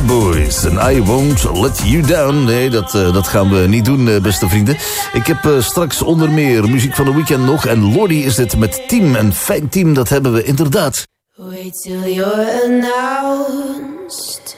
Boys en I Won't Let You Down. Nee, dat gaan we niet doen, beste vrienden. Ik heb straks onder meer muziek van de Weeknd nog. En Lordi is dit met Team. Een fijn team, dat hebben we inderdaad. Wait till you're announced